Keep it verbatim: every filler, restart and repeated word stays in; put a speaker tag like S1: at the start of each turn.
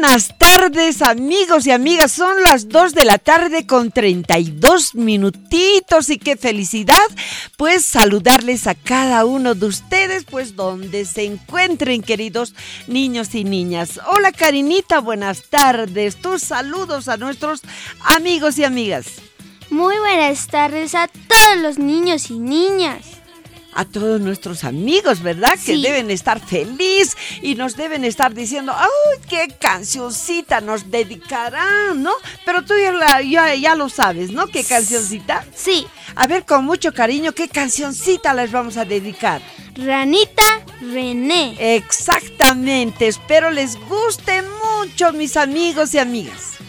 S1: buenas tardes, amigos y amigas. Son las dos de la tarde con treinta y dos minutitos y qué felicidad, pues saludarles a cada uno de ustedes, pues donde se encuentren, queridos niños y niñas. Hola, Karinita, buenas tardes. Tus saludos a nuestros amigos y amigas.
S2: Muy buenas tardes a todos los niños y niñas.
S1: A todos nuestros amigos, ¿verdad?
S2: Sí.
S1: Que deben estar felices y nos deben estar diciendo, ¡ay, qué cancioncita nos dedicarán!, ¿no? Pero tú ya, la, ya, ya lo sabes, ¿no? ¿Qué cancioncita?
S2: Sí.
S1: A ver, con mucho cariño, ¿qué cancioncita les vamos a dedicar?
S2: Ranita René.
S1: Exactamente, espero les guste mucho, mis amigos y amigas.